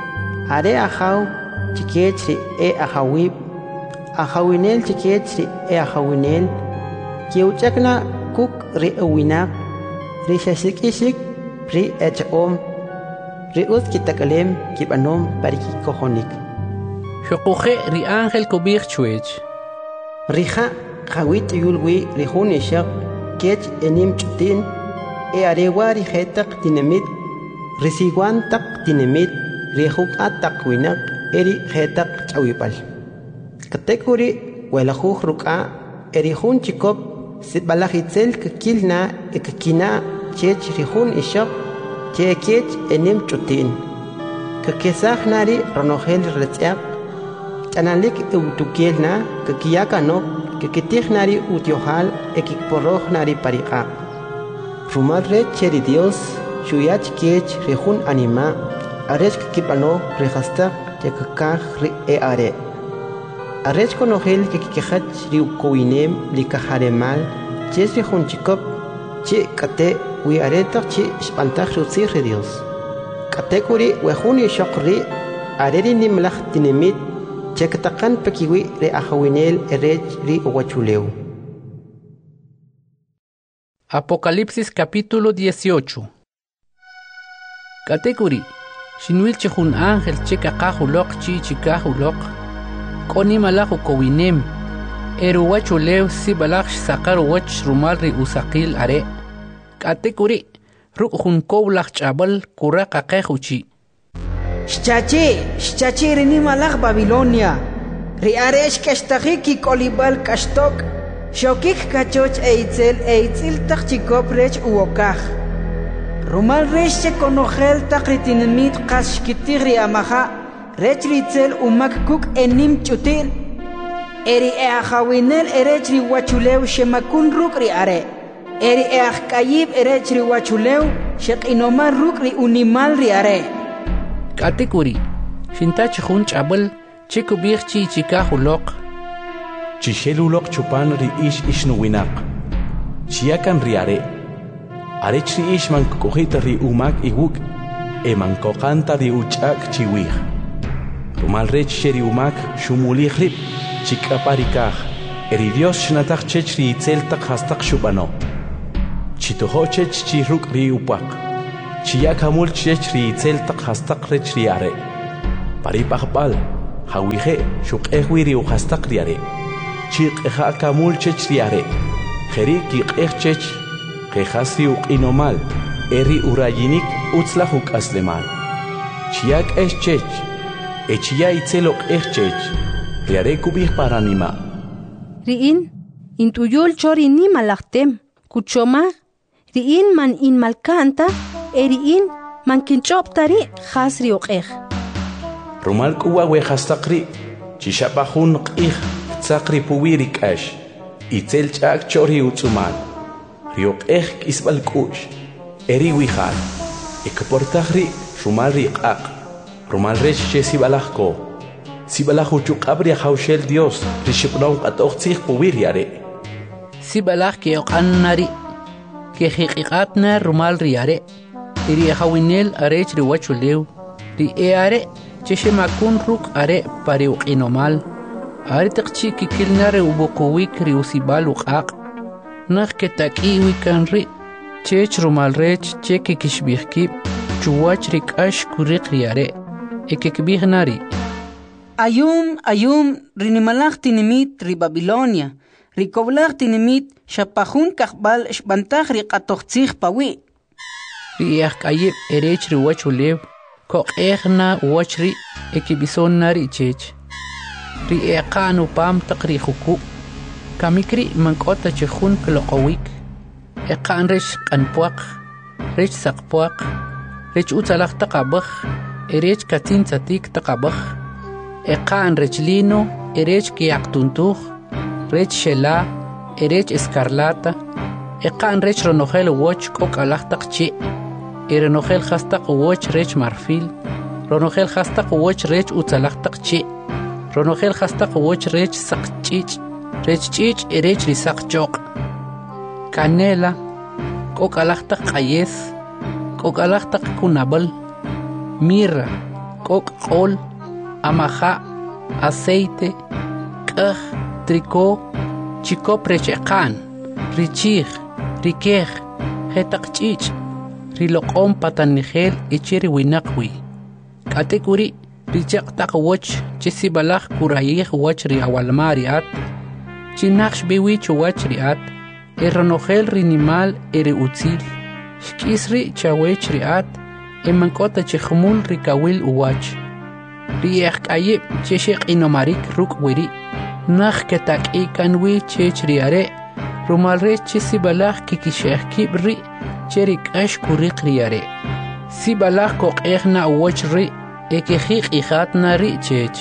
S3: ahaw chikechri ahawib ahawinel chikechri ahawinel kiuchakna kuk ri uwinak ri shashikishik ri echom ri us kitakalem kibanom parikikohonik
S2: shokuje ri ángel kubir chwech
S3: Rija khawit yulwi rihun ishaq kech enim chutin arewa rijetak dinamit risiguan tak dinamit rihuk atak winak eri jetak chawipal katekuri welahuj ruka erihun chikop sitbalahitzel kakilna ekakina chech rihun ishaq chekech enim chutin kakesaj nari ronogel retziak Analik eutukielna kakiyakano kakitihnari utiohal ekikporrohnari pariqa rumal re cheri Dios shuyach kech rehun anima arech kakipano rehasta yakakaj ri are arech konogel kakikejach riukowinem likaharemal ches rehun chikop chi kate wi aretak chi shpantaj rutzir re Dios katekuri wehun ishokri areri nimlaj tinemit Chekatakan pekiwi re ahawinel erech ri uwachuleu.
S2: Apocalipsis capítulo 18. Katekuri, shinwil chihun ángel chekakahulok chi chikahulok, koni malaku kowinem, eruwachuleu si balak sakar wach rumal ri usakil are. Katekuri, ruk hun kowlak chabal kuraka kehuchi.
S1: Shchachi rini malach Babilonia riaresh kashtaki kolibal kashtok shokik kachoch eitzil takchikop rech uokaj rumal resh chekonogel takritinmit kashkitigri amaha rech ritzel umak kuk enim chutin eri eahawinel erech riwachuleu shemakun ruk riare eri eahkayib erech riwachuleu shekinomar ruk ri unimal riare
S2: Katekuri, shintach hun chabal, chikubir chi chikahulok.
S5: Chishelulok chupan ri ish nuwinak. Chiakan riare. Arech ri ish man kukuhita ri umak iwuk. Man kokanta ri uchak chiwih. Rumal rech sheri umak shumulih rip. Chikaparikah. Eri Dios shnatak chech ri itzeltak hastak shubano. Chitoho chech chiruk ri upak. chiya kamul chech ri itzel taq hastaq rech ri are pari paqbal hawije shuqej wiri u hastaq ri are chiqeja kamul chech ri are kheri kiqej chech qejasi u qinomal eri urayinik utzla huk aslemal chiyak es chech echiya itzel oqej chech ri are kubij para nima
S11: riin intuyul chori ni malaktem kuchoma riin man in malkanta eriin man kinchoptari khasri oqej
S5: rumal kuwa we hastaqri chishapajun qij tsaqri puwiri kash itzel chak chori utzumal rioqej kisbal kush eri wihal ekportajri rumal riqaq rumal rech chesi balajko Sibalaju chuqabri hawshel Dios rishibron qatoqtij puwiri are
S2: Sibalaj ke oqannari ke hiqiqatna rumal riare iri hawinel arech riwachulew ri are cheshemakun ruq are pari uqinomal are taqchi kikilnare ubuqwik ri usibal uqaq naq ke taqiwi kanri chech rumal rech cheke kishbihki chuwach rikash kuriq riare ekekbihnari
S1: Ayum rinimalaj tinimit ri Babilonia rikoblaj tinimit shapajun kajbal shbantaj ri qatoqtzij pawi
S2: ri yaqayib erech ri wachulew koqejna wachri ekibisonnari chech ri eqanu pam taqri khuku kamikri mankota chejun kloqowik eqan resh qanpuaq rech saqpuaq rech utzalaj taqabaj erech katin tzatik taqabaj eqan rechlino erech kiaqtuntuj rech shela erech escarlata eqan rech ronojel woch kokalaj taqchi erenojel hastaq woch rech marfil ronojel hastaq woch rech utzalaj taqchi ronojel hastaq woch rech saqchich rech chich erech risaq choq canela kokalaj taq qayes kokalaj taq kunabal mirra kok qol amaja, aceite, kaj, tricó, chicop recheqan, richij, rikej, jetaqchich, riloqom patanigel ichiri winaqwi. Katekuri, richaq taqwoch, chesibalaj kurayij wach riawalmariat, chinaqsh biwich wach riat, erronogel rinimal eri utzil, shkisri chawech riat, emankota chejmul rikawil uwach. Riek ayib cheshik inomarik ruk wiri nakh ketak ikanwi chech riare rumalre chesibalaj kikisheh kibri cherik ash kuriq riare sibalaj koqejna wochri ekejik ijatna ri chech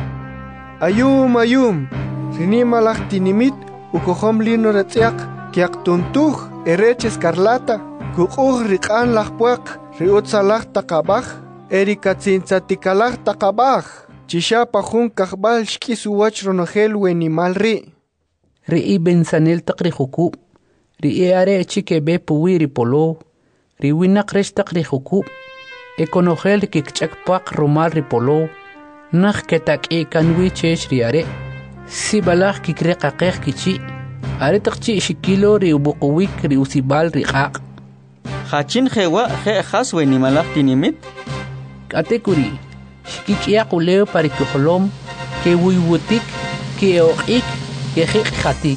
S12: ayum rinimalaj tinimit ukohom lino retziaq kiaqtuntuj erech escarlata kuquj riqan lajpuaq riutzalaj taqabaj erikatzintzatikalaj taqabaj chishapajun kajbal xk'isuwach ronojel wenimal
S2: ri bensanel taqri juku ri are chike be puwiri polo ri winaq resh taqri juku ekonojel kikchakpaq rumal ri polo naq ketak kanwi chech ri are sibalaj kikreqaqej kichi are taqchi shikilo ri ubuqwik ri usibal ri qaq
S7: Hachin jewa je has wenimalaj tinimit
S2: Katekuri, shkikia kuleo parikuholom, ke wiwutik, ke oqik, ke hatik.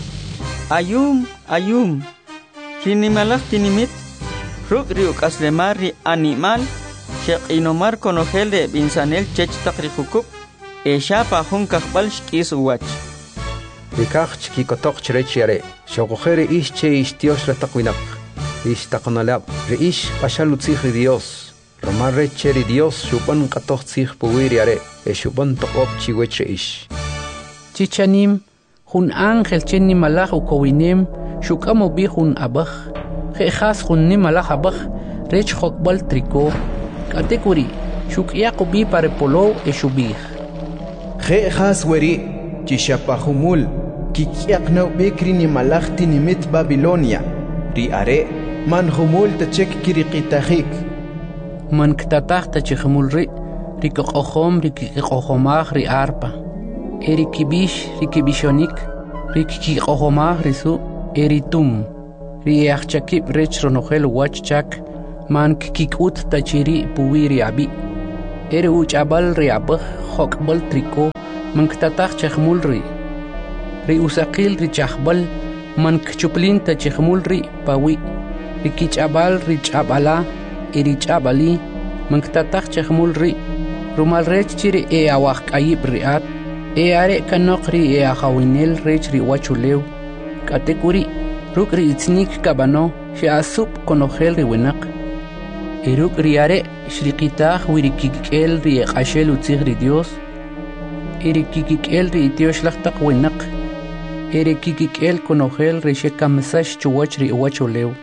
S7: Ayum, rinimalaj tinimit, ruk riuk aslemari animal, shek inomar konogel de binsanel chech takri hukub, shapa hun kahbal shkis uwach.
S13: Rikaj chkikotok chrechiare, shokojere ish che ish tios retakwinap, ish takonalab, reish pashalutzij Dios. Romar recheri Dios shuban qatoqtzij puwiri are shuban toqob chiwech ish
S2: chichanim hun ángel chenni malaj ukowinem shukamo bi hun abaj khas hunni malaj abaj rech hokbal triko katekuri shukyaqo bi pare polo shubij
S4: khas weri chishapahumul kikyaqno bekri ni malaj tinimit Babilonia ri are man humul tachek kiriqitajik
S2: man ktatahta chihmulri rikoqohom rikiqohomaj ri arpa erikibish rikibishonik rikiqohomaj risu eritum riachchakib rech ronojel wachchak man kikut tachiri puwiri abi. Ere uchabal riabah hokbal triko man ktatach chahmulri. Ri usakil ri chahbal man kchuplin tachihmulri pawi. Ri kichabal ri chabala iri chabali man ktatach chahmulri. Rumal rech chiri e awak ayib riat. E are kanokri e ahawinel rech ri wachulew. Katekuri ruk ri itznik kabano she asup konogel ri winak. Eruk riare shriqitah wirikikel ri qashel utzig ri Dios. Erikikel ri Dios lachtaq winak. Erikikel konogel ri shekamasash chuwach ri wachulew.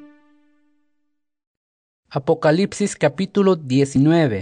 S2: Apocalipsis capítulo 19.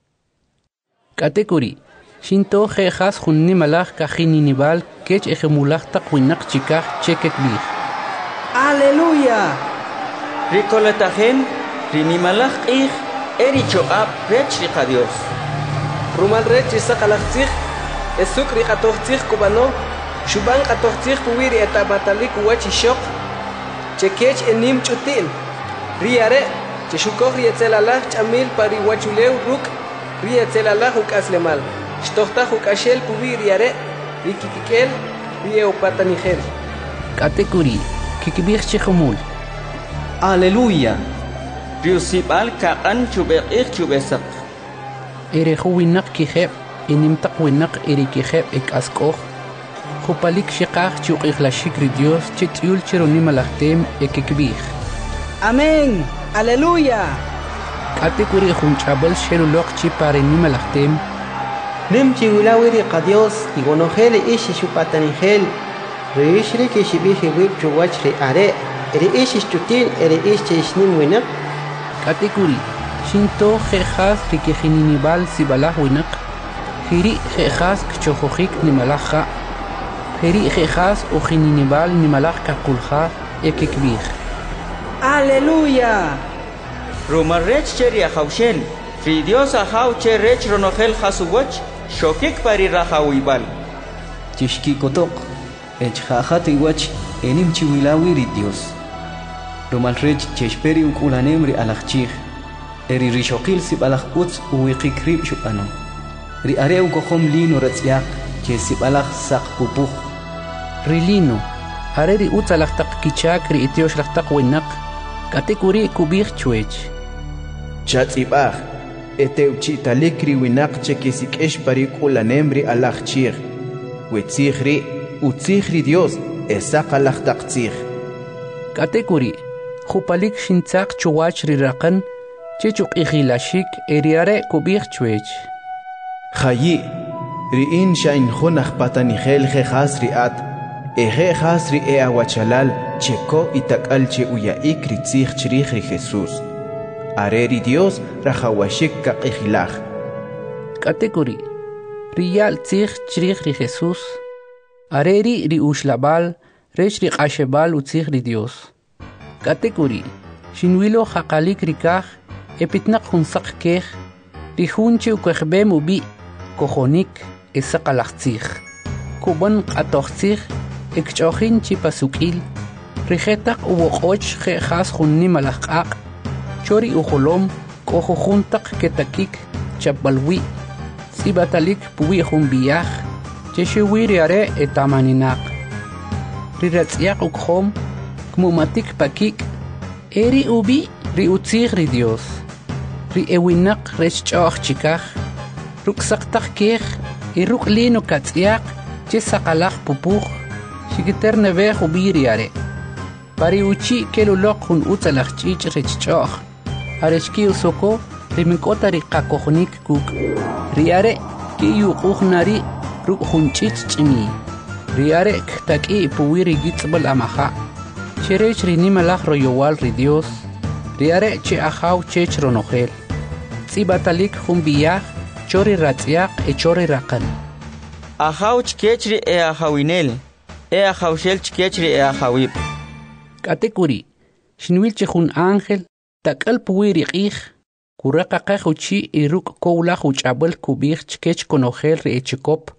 S2: Katekuri Shinto jejas junni malach kajininival kech ejemulach taqwinak chikaj chekekbih.
S6: ¡Aleluya!
S7: Ricolatajem, rinimalach ij, erichoab, rech rica Dios.
S6: Rumal rech isaqalachtzig, esuk riqatochtzig kubano, shuban qatochtzig puwiri etabatalik uwachishok, chekech enim chutin, riare, cheshukoj rietzelalach chamil pari wachulew ruk, rietzelalach ukaslemal. Shtochtahuk ashel puwiri are, rikikikel, rieopatanigel.
S2: Katekuri, kikibich chihumul.
S7: Aleluya. Riusibal kaan chubeqich chubesak.
S2: Ere huwinak kijeb, inimtak winak ere kijeb ek askoh. Hupalik shikach chukich la shikri Dios, chitiul chironimalakhtem ekikbich.
S1: Amén. Aleluya.
S2: Katekuri hunchabal shelulok chiparenimalakhtem.
S3: Nemchi wilawiri qadios igonogel ishi shupatanigel reishri kishibihi wib chuwachri are eri ishi chutin eri ishi ishnim winak
S2: Katekuri Shinto jejas rikijininibal sibalah winak Hiri jejas kchojohik nimalaja Hiri jejas ujininibal nimalaj kakulja ekikbih.
S1: Aleluya.
S7: Romarech cheri ahaushel, Fri Dios ahau che rech ronogel hasuwach, shokik pari rahawibal.
S8: Tishki kotok, echjajat iwach enim chiwilawiri Dios. Romal rech chesperi ukulanemri alachchig. Eri rishokil sibalach utz uwikikrib shupano. Ri are ukohom lino ratzyak, che sibalach sak pupuch.
S2: Rilino, are ri utz alachtak kichak ri itiosh lachtak winak, katekuri kubich chuech.
S4: Chatzibach, eteuchitalik ri winak chekisikesh parik ulanemri alachchig. Wetzigri, utzigri Dios, esaq alachtaktzig.
S2: Katekuri, hupalik shintzak chuwach ri rakan, chechuk ikhilashik eriare kubich chuech.
S4: Chayi, ri'in shain junach patanigel jejas riat, ejejas ri awachalal, cheko itakal che uyaik ritzig chirich ri Jesús. Areri Dios rajawashik kakijilaj.
S2: Katekuri, riyal tzig chirich ri Jesús. Areri ri ushlabal, rech ri qashebal utzig ri Dios. Katekuri, shinwilo haqalik rikaj, epitnak hunsak kej, ri hunche ukejbem ubi, kojonik, esaqalachtzig. Kuban qatochtzig, ekchochin chipasukil, rijetak uwoqoch jejas junni malajqaq, chori ujolom, kohojuntak ketakik, chabalwi, sibatalik puwi jumbiyaj, cheshewiri are etamaninak. Riratzyak ukhom, kmumatik pakik, eri ubi, ri utzig ri Dios. Ri ewinak rechchoch chikaj, ruksaktak kej, iruk lino katzyak, chesakalaj pupuj, shikiter nevej ubiri are. Pari uchi kelulok hun utzalaj chich rechchoch. Arechki usoko, rimikota ri kakohnik kuk. Riare, ki yukuhnari, ruk hun chich chimi. Riare ktaki puwiri gitzbal amaha. Cherech rinimalaj royowal ri Dios. Riare che ahaw chech ronogel. Tzibatalik humbiyaj, chori ratzyak e chori rakan.
S7: Ahaw chkechri e ahawinel, e ahawshel chkechri e ahawib.
S2: Katekuri, shinwil chehun ángel, takal puwiri qij, kuraka qajuchi iruk koulaj uchabel kubij chkech konogel ri echikop,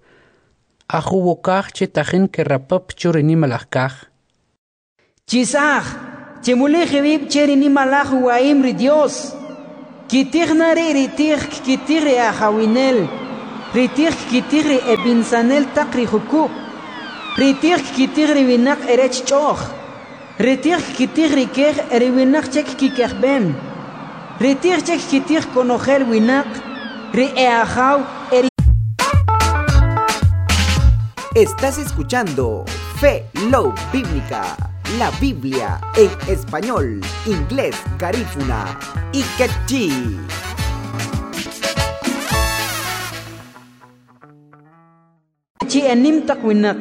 S2: ahuwokaj che tajin kerrapap chorini malajkaj.
S1: Chisaj, chimuli khibib cheri ni malah waim ri Dios kitigna ritig kitigri ahawinel ritig kitigri ebinsanel takri hukub ritig kitigri winak erech choch ritig kitigri keh eriwinak chek kikehben ritig chek kitig konogel winak ri eahaw eri.
S14: Estás escuchando Fe Love Bíblica, la Biblia en español, inglés, garífuna y quechí.
S1: Chi enim tak winak